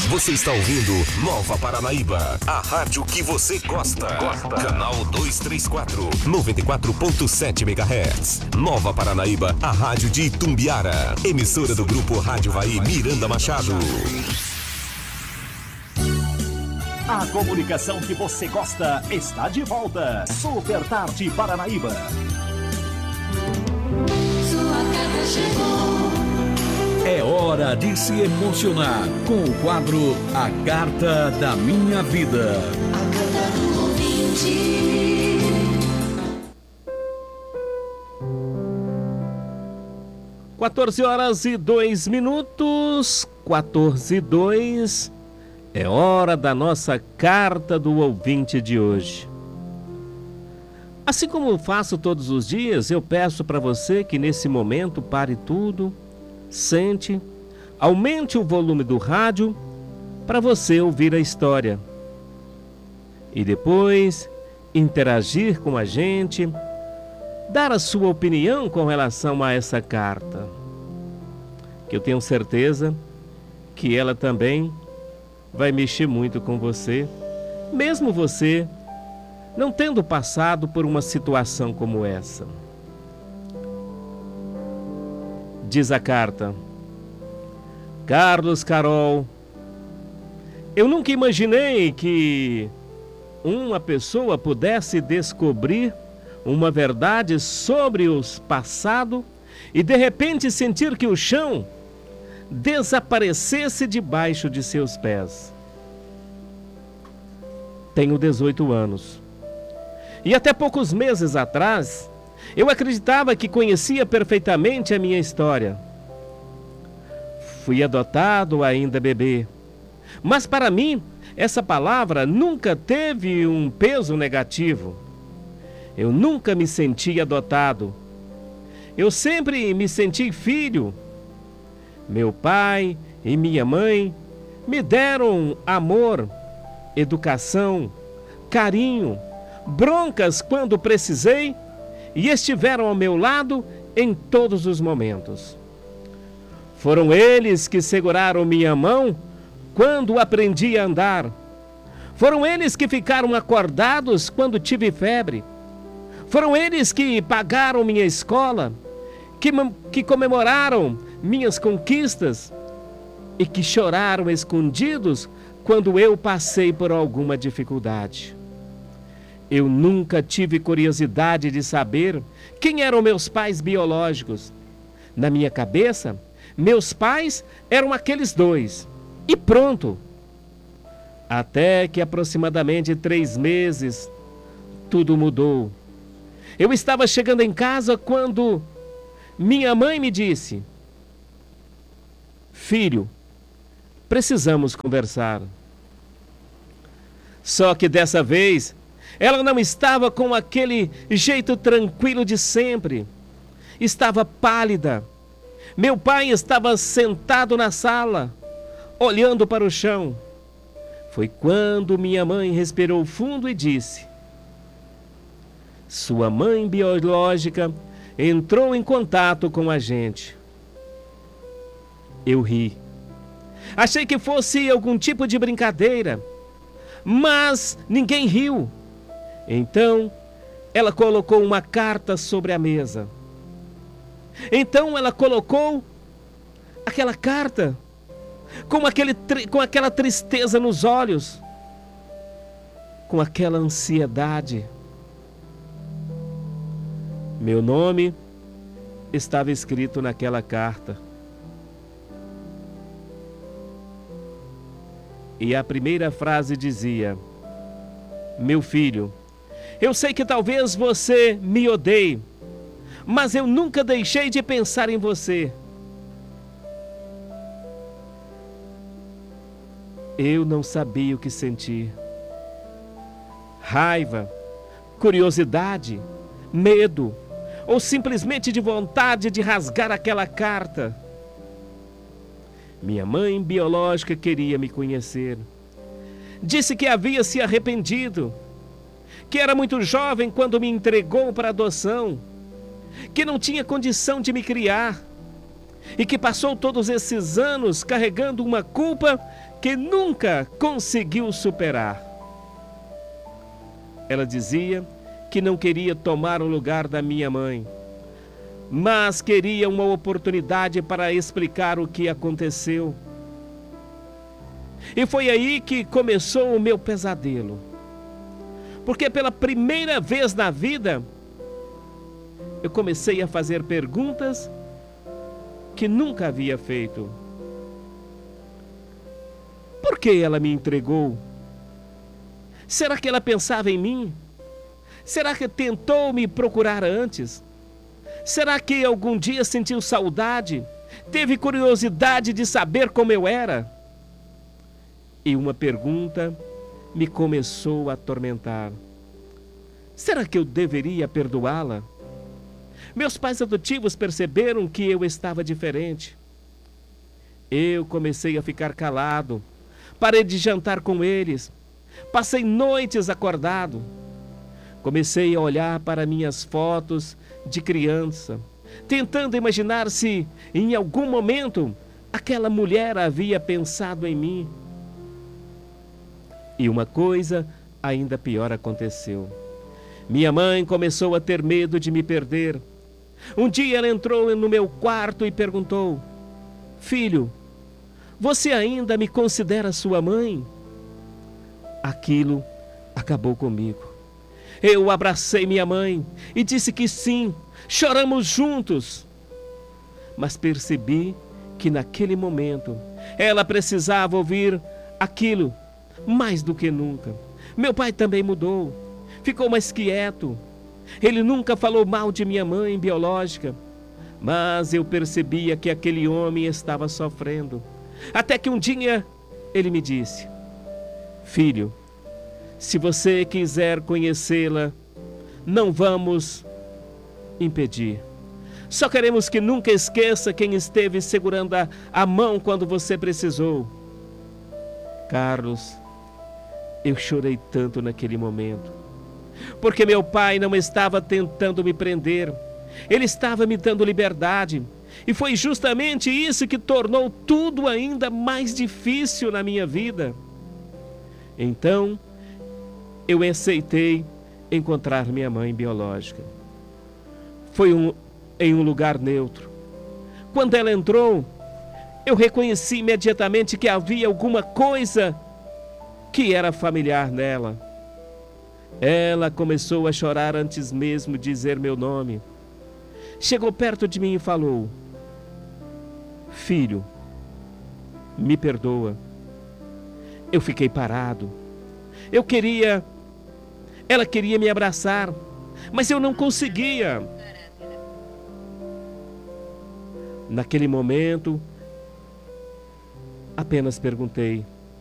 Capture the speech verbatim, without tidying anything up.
Você está ouvindo Nova Paranaíba, a rádio que você gosta. gosta. Canal duzentos e trinta e quatro, noventa e quatro ponto sete megahertz. Nova Paranaíba, a rádio de Itumbiara. Emissora do Grupo Rádio Vai Miranda Machado. A comunicação que você gosta está de volta. Super Tarde Paranaíba. Sua casa chegou. É hora de se emocionar com o quadro A Carta da Minha Vida. A carta do ouvinte. quatorze horas e dois minutos, quatorze e dois. É hora da nossa carta do ouvinte de hoje. Assim como faço todos os dias, eu peço para você que nesse momento pare tudo, sente, aumente o volume do rádio para você ouvir a história. E depois interagir com a gente, dar a sua opinião com relação a essa carta. Que eu tenho certeza que ela também vai mexer muito com você, mesmo você não tendo passado por uma situação como essa. Diz a carta: Carlos, Carol, eu nunca imaginei que uma pessoa pudesse descobrir uma verdade sobre o passado e de repente sentir que o chão desaparecesse debaixo de seus pés. Tenho dezoito anos. E até poucos meses atrás, eu acreditava que conhecia perfeitamente a minha história. Fui adotado ainda bebê. Mas para mim, essa palavra nunca teve um peso negativo. Eu nunca me senti adotado. Eu sempre me senti filho. Meu pai e minha mãe me deram amor, educação, carinho, broncas quando precisei e estiveram ao meu lado em todos os momentos. Foram eles que seguraram minha mão quando aprendi a andar. Foram eles que ficaram acordados quando tive febre. Foram eles que pagaram minha escola, que, que comemoraram minhas conquistas e que choraram escondidos quando eu passei por alguma dificuldade. Eu nunca tive curiosidade de saber quem eram meus pais biológicos. Na minha cabeça, meus pais eram aqueles dois. E pronto. Até que aproximadamente três meses, tudo mudou. Eu estava chegando em casa quando minha mãe me disse: Filho, precisamos conversar. Só que dessa vez, ela não estava com aquele jeito tranquilo de sempre. Estava pálida. Meu pai estava sentado na sala, olhando para o chão. Foi quando minha mãe respirou fundo e disse: Sua mãe biológica entrou em contato com a gente. Eu ri. Achei que fosse algum tipo de brincadeira, mas ninguém riu. Então, ela colocou uma carta sobre a mesa. Então, ela colocou aquela carta com, aquele, com aquela tristeza nos olhos, com aquela ansiedade. Meu nome estava escrito naquela carta. E a primeira frase dizia: Meu filho, eu sei que talvez você me odeie, mas eu nunca deixei de pensar em você. Eu não sabia o que sentir. Raiva, curiosidade, medo, ou simplesmente de vontade de rasgar aquela carta. Minha mãe biológica queria me conhecer. Disse que havia se arrependido, que era muito jovem quando me entregou para adoção, que não tinha condição de me criar e que passou todos esses anos carregando uma culpa que nunca conseguiu superar. Ela dizia que não queria tomar o lugar da minha mãe, mas queria uma oportunidade para explicar o que aconteceu. E foi aí que começou o meu pesadelo. Porque pela primeira vez na vida, eu comecei a fazer perguntas que nunca havia feito. Por que ela me entregou? Será que ela pensava em mim? Será que tentou me procurar antes? Será que algum dia sentiu saudade? Teve curiosidade de saber como eu era? E uma pergunta me começou a atormentar. Será que eu deveria perdoá-la? Meus pais adotivos perceberam que eu estava diferente. Eu comecei a ficar calado. Parei de jantar com eles. Passei noites acordado. Comecei a olhar para minhas fotos de criança, tentando imaginar se, em algum momento, aquela mulher havia pensado em mim. E uma coisa ainda pior aconteceu. Minha mãe começou a ter medo de me perder. Um dia ela entrou no meu quarto e perguntou: filho, você ainda me considera sua mãe? Aquilo acabou comigo. Eu abracei minha mãe e disse que sim, choramos juntos. Mas percebi que naquele momento ela precisava ouvir aquilo mais do que nunca. Meu pai também mudou, ficou mais quieto. Ele nunca falou mal de minha mãe biológica, mas eu percebia que aquele homem estava sofrendo. Até que um dia ele me disse: filho, se você quiser conhecê-la, não vamos impedir. Só queremos que nunca esqueça quem esteve segurando a, a mão quando você precisou. Carlos, eu chorei tanto naquele momento, porque meu pai não estava tentando me prender, ele estava me dando liberdade. E foi justamente isso que tornou tudo ainda mais difícil na minha vida. Então, eu aceitei encontrar minha mãe biológica. Foi um, em um lugar neutro. Quando ela entrou, eu reconheci imediatamente que havia alguma coisa que era familiar nela. Ela começou a chorar antes mesmo de dizer meu nome. Chegou perto de mim e falou: filho, me perdoa. Eu fiquei parado. Eu queria... Ela queria me abraçar, mas eu não conseguia. Naquele momento, apenas perguntei: